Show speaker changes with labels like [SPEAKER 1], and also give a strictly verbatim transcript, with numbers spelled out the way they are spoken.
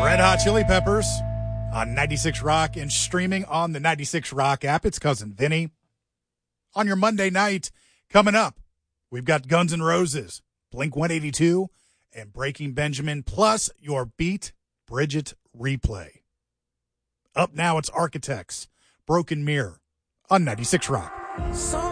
[SPEAKER 1] Red Hot Chili Peppers on ninety-six Rock and streaming on the ninety-six Rock app. It's Cousin Vinny. On your Monday night, coming up, we've got Guns N' Roses, Blink one eighty-two, and Breaking Benjamin, plus your Beat Bridget replay. Up now, it's Architects, Broken Mirror on ninety-six Rock.